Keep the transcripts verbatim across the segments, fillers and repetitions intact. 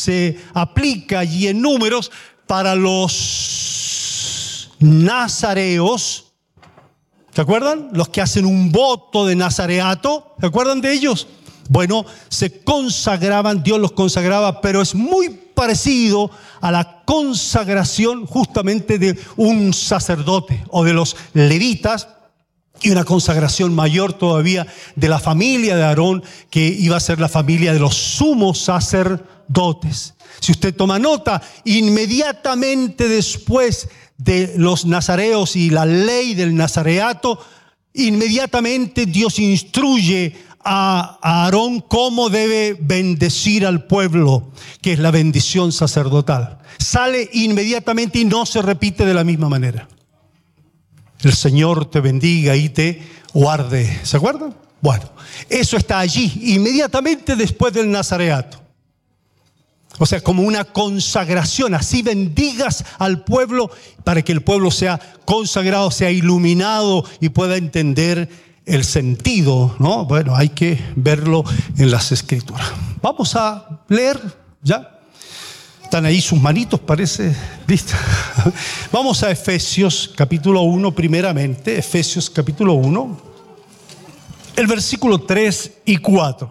se aplica allí en Números para los nazareos. ¿Se acuerdan? Los que hacen un voto de nazareato. ¿Se acuerdan de ellos? Bueno, se consagraban, Dios los consagraba, pero es muy parecido a la consagración justamente de un sacerdote o de los levitas, y una consagración mayor todavía de la familia de Aarón, que iba a ser la familia de los sumos sacerdotes. Si usted toma nota, inmediatamente después de los nazareos y la ley del nazareato, inmediatamente Dios instruye a Aarón cómo debe bendecir al pueblo, que es la bendición sacerdotal. Sale inmediatamente y no se repite de la misma manera. El Señor te bendiga y te guarde. ¿Se acuerdan? Bueno, eso está allí, inmediatamente después del nazareato. O sea, como una consagración. Así bendigas al pueblo para que el pueblo sea consagrado, sea iluminado y pueda entender el sentido, ¿no? Bueno, hay que verlo en las Escrituras. Vamos a leer, ¿ya? Están ahí sus manitos, parece. ¿Listo? Vamos a Efesios capítulo uno primeramente. Efesios capítulo uno. El versículo tres y cuatro.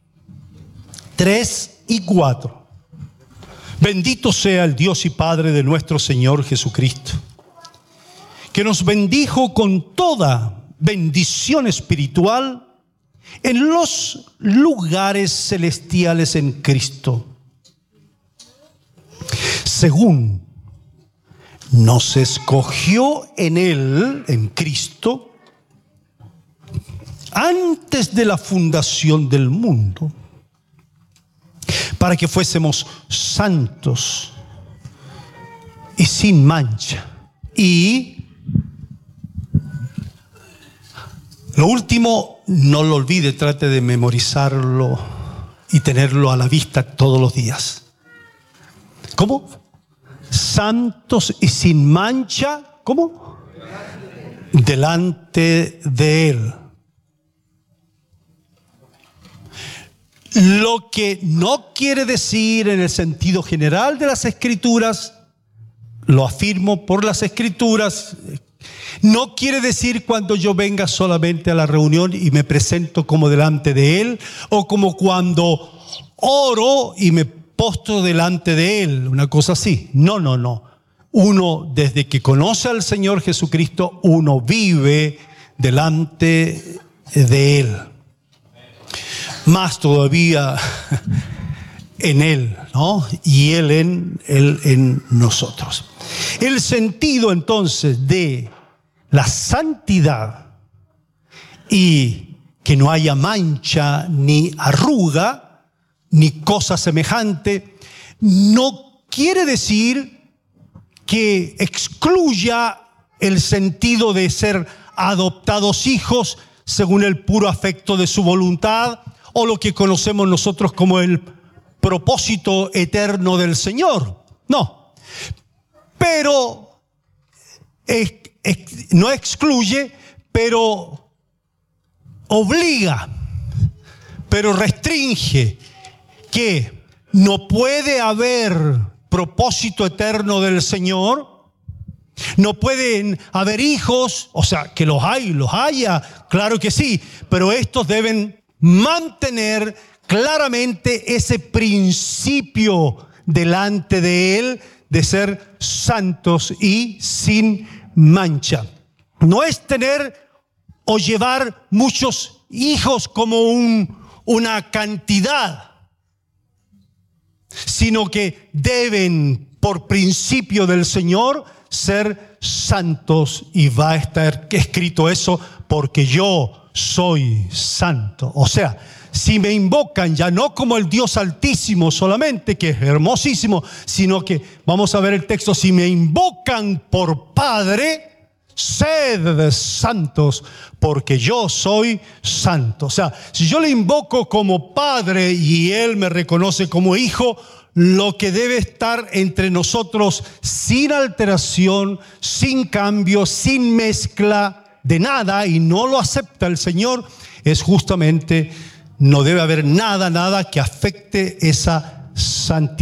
tres y cuatro. Bendito sea el Dios y Padre de nuestro Señor Jesucristo, que nos bendijo con toda bendición espiritual en los lugares celestiales en Cristo, según nos escogió en Él, en Cristo, antes de la fundación del mundo, para que fuésemos santos y sin mancha. Y lo último, no lo olvide, trate de memorizarlo y tenerlo a la vista todos los días. ¿Cómo? Santos y sin mancha, ¿cómo? Delante de Él. Lo que no quiere decir en el sentido general de las Escrituras, lo afirmo por las Escrituras, no quiere decir cuando yo venga solamente a la reunión y me presento como delante de Él, o como cuando oro y me postro delante de Él, una cosa así. No, no, no. Uno, desde que conoce al Señor Jesucristo, uno vive delante de Él. Más todavía en Él, ¿no? Y Él en, Él en nosotros. El sentido entonces de la santidad y que no haya mancha ni arruga ni cosa semejante, no quiere decir que excluya el sentido de ser adoptados hijos según el puro afecto de su voluntad, o lo que conocemos nosotros como el propósito eterno del Señor. No. Pero es, es, no excluye, pero obliga, pero restringe que no puede haber propósito eterno del Señor. No pueden haber hijos, o sea, que los hay, los haya, claro que sí, pero estos deben mantener claramente ese principio delante de Él de ser santos y sin mancha. No es tener o llevar muchos hijos como un, una cantidad, sino que deben, por principio del Señor, ser santos, y va a estar escrito eso, porque yo soy santo. O sea, si me invocan ya no como el Dios Altísimo solamente, que es hermosísimo, sino que, vamos a ver el texto, si me invocan por Padre, sed santos, porque yo soy santo. O sea, si yo le invoco como Padre y Él me reconoce como Hijo, lo que debe estar entre nosotros sin alteración, sin cambio, sin mezcla de nada, y no lo acepta el Señor, es justamente, no debe haber nada, nada que afecte esa santidad.